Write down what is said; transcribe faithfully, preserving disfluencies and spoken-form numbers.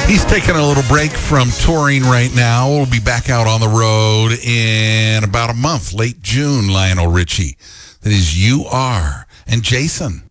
He's taking a little break from touring right now. We'll be back out on the road in about a month, late June, Lionel Richie. That is You Are. And Jason,